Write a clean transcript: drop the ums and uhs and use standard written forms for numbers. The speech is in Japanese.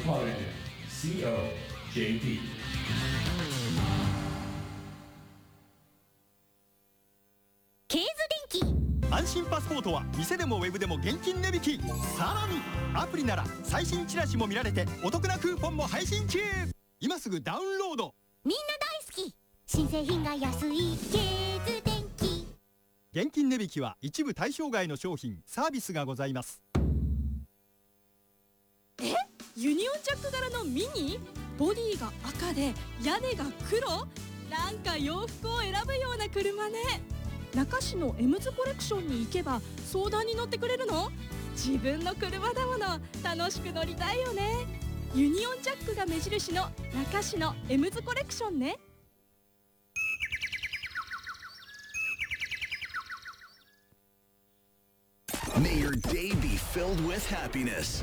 Metropolitan COJP。 ケーズ電機。 安心パスポートは店でもウェブでも現金値引き。さらにアプリなら最新チラシも見られてお得なクーポンも配信中。今すぐダウンロード。 みんな大好き、新製品が安いケーズ電機。 現金値引きは一部対象外の商品サービスがございます。 ユニオンジャック柄のミニ、ボディが赤で屋根が黒、なんか洋服を選ぶような車ね。中市のエムズコレクションに行けば相談に乗ってくれるの？自分の車だもの、楽しく乗りたいよね。ユニオンジャックが目印の中市のエムズコレクションね。 May your day be filled with happiness.